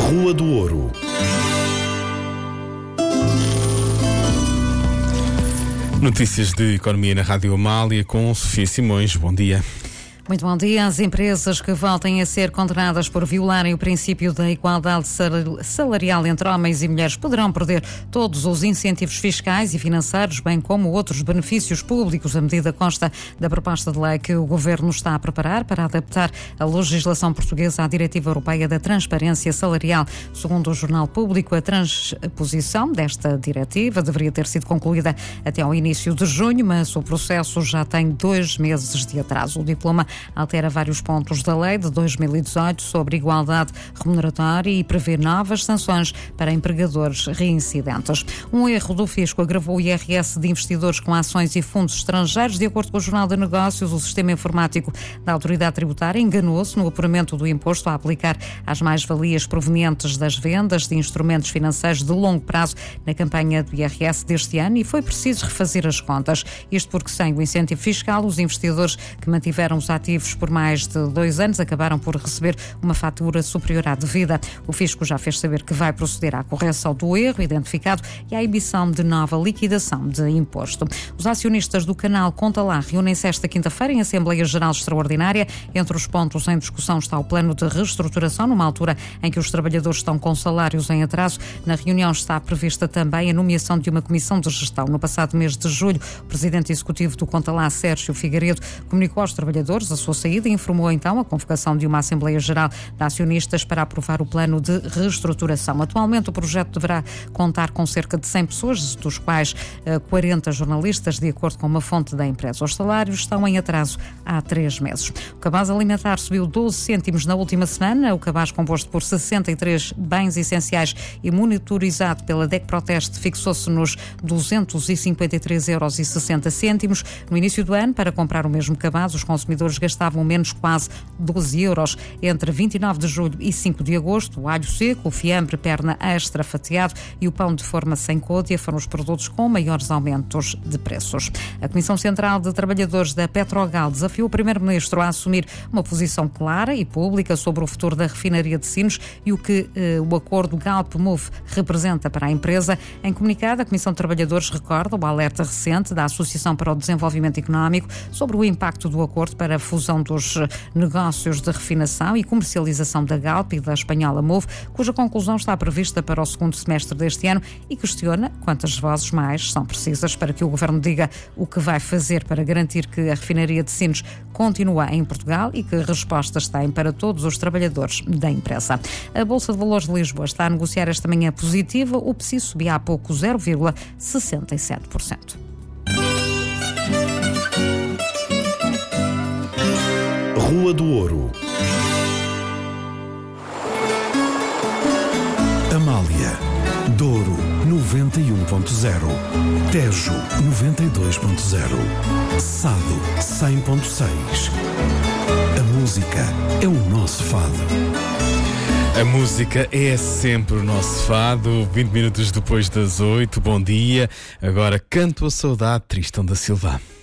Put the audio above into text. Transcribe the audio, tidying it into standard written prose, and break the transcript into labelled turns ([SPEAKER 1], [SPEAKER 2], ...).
[SPEAKER 1] Rua do Ouro. Notícias de economia na Rádio Amália com Sofia Simões. Bom dia.
[SPEAKER 2] Muito bom dia. As empresas que voltem a ser condenadas por violarem o princípio da igualdade salarial entre homens e mulheres poderão perder todos os incentivos fiscais e financeiros, bem como outros benefícios públicos. A medida consta da proposta de lei que o Governo está a preparar para adaptar a legislação portuguesa à Diretiva Europeia da Transparência Salarial. Segundo o Jornal Público, a transposição desta diretiva deveria ter sido concluída até ao início de junho, mas o processo já tem 2 meses de atraso. O diploma altera vários pontos da lei de 2018 sobre igualdade remuneratória e prevê novas sanções para empregadores reincidentes. Um erro do Fisco agravou o IRS de investidores com ações e fundos estrangeiros. De acordo com o Jornal de Negócios, o sistema informático da Autoridade Tributária enganou-se no apuramento do imposto a aplicar às mais-valias provenientes das vendas de instrumentos financeiros de longo prazo na campanha do IRS deste ano e foi preciso refazer as contas. Isto porque, sem o incentivo fiscal, os investidores que mantiveram os ativos por mais de 2 anos acabaram por receber uma fatura superior à devida. O Fisco já fez saber que vai proceder à correção do erro identificado e à emissão de nova liquidação de imposto. Os acionistas do canal Conta Lá reúnem-se esta quinta-feira em Assembleia Geral Extraordinária. Entre os pontos em discussão está o plano de reestruturação, numa altura em que os trabalhadores estão com salários em atraso. Na reunião está prevista também a nomeação de uma comissão de gestão. No passado mês de julho, o presidente executivo do Conta Lá, Sérgio Figueiredo, comunicou aos trabalhadores a sua saída e informou então a convocação de uma Assembleia Geral de Acionistas para aprovar o plano de reestruturação. Atualmente o projeto deverá contar com cerca de 100 pessoas, dos quais 40 jornalistas, de acordo com uma fonte da empresa. Os salários estão em atraso há 3 meses. O cabaz alimentar subiu 12 cêntimos na última semana. O cabaz, composto por 63 bens essenciais e monitorizado pela DEC Proteste, fixou-se nos 253,60 €. No início do ano, para comprar o mesmo cabaz, os consumidores gastavam menos quase 12 €. Entre 29 de julho e 5 de agosto, o alho seco, o fiambre, perna extra fatiado e o pão de forma sem côdea foram os produtos com maiores aumentos de preços. A Comissão Central de Trabalhadores da Petrogal desafiou o Primeiro-Ministro a assumir uma posição clara e pública sobre o futuro da refinaria de Sines e o que o acordo Galp-MOVE representa para a empresa. Em comunicado, a Comissão de Trabalhadores recorda o alerta recente da Associação para o Desenvolvimento Económico sobre o impacto do acordo para a fusão dos negócios de refinação e comercialização da Galp e da espanhola MOVE, cuja conclusão está prevista para o 2º semestre deste ano, e questiona quantas vozes mais são precisas para que o Governo diga o que vai fazer para garantir que a refinaria de Sines continua em Portugal e que respostas tem para todos os trabalhadores da empresa. A Bolsa de Valores de Lisboa está a negociar esta manhã positiva. O PSI subia há pouco 0,67%.
[SPEAKER 1] Rua do Ouro. Amália, Douro 91.0, Tejo 92.0, Sado 100.6. A música é o nosso fado. A música é sempre o nosso fado. 20 minutos depois das 8. Bom dia. Agora Canto a Saudade, Tristão da Silva.